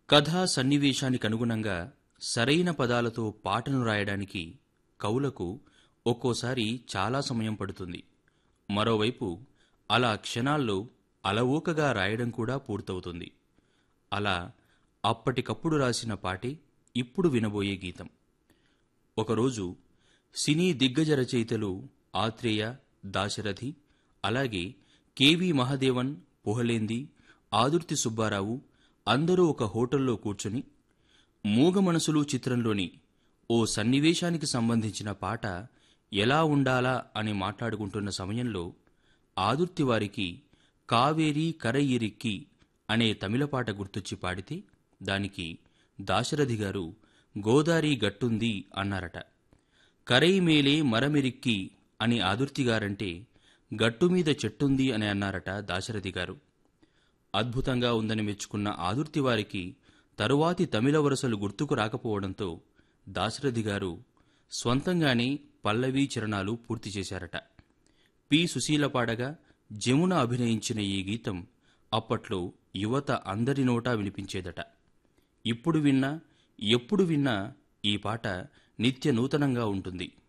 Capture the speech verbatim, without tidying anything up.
కథా సన్నివేశానికనుగుణంగా సరైన పదాలతో పాటను రాయడానికి కవులకు ఒక్కోసారి చాలా సమయం పడుతుంది. మరోవైపు అలా క్షణాల్లో అలవోకగా రాయడం కూడా పూర్తవుతుంది. అలా అప్పటికప్పుడు రాసిన పాటే ఇప్పుడు వినబోయే గీతం. ఒకరోజు సినీ దిగ్గజ రచయితలు ఆత్రేయ, దాశరథి, అలాగే కెవి మహదేవన్, పుహలేంది, ఆదుర్తి సుబ్బారావు అందరూ ఒక హోటల్లో కూర్చుని మూగ మనసులు చిత్రంలోని ఓ సన్నివేశానికి సంబంధించిన పాట ఎలా ఉండాలా అని మాట్లాడుకుంటున్న సమయంలో ఆదుర్తి వారికి కావేరీ కరయిరిక్కి అనే తమిళపాట గుర్తొచ్చి పాడితే దానికి దాశరథి గారు గోదారి గట్టుంది అన్నారట. కరై మేలే మరమెరిక్కి అని ఆదుర్తిగారంటే గట్టుమీద చెట్టుంది అని అన్నారట దాశరథి గారు. అద్భుతంగా ఉందని మెచ్చుకున్న ఆదుర్తి వారికి తరువాతి తమిళ వరసలు గుర్తుకు రాకపోవడంతో దాశరథి గారు స్వంతంగానే పల్లవీ చరణాలు పూర్తి చేశారట. పి సుశీల పాడగా జమున అభినయించిన ఈ గీతం అప్పట్లో యువత అందరి నోటా వినిపించేదట. ఇప్పుడు విన్నా ఎప్పుడు విన్నా ఈ పాట నిత్య నూతనంగా ఉంటుంది.